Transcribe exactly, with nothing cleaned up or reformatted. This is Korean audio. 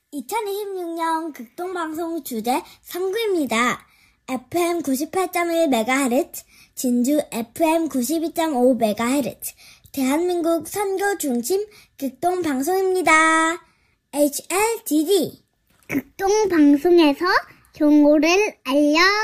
이천이십육 년 극동방송 주제 삼 구입니다. 에프엠 구십팔 점 일 메가헤르츠, 진주 에프엠 구십이 점 오 메가헤르츠, 대한민국 선교 중심 극동방송입니다. 에이치엘디디 극동방송에서 경고를 알려